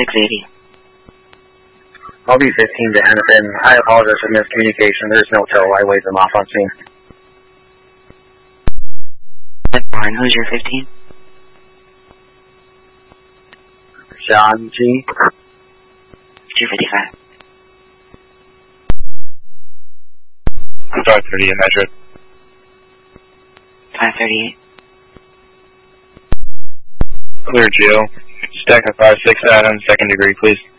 680. I'll be 15 to Hennepin. I apologize for miscommunication. There's no tow. I waved them off on scene. That's fine. Who's your 15? Sean G. 255. 538 measured. 538. Clear Geo. Stack of 5-6 Adam, 2nd degree, please.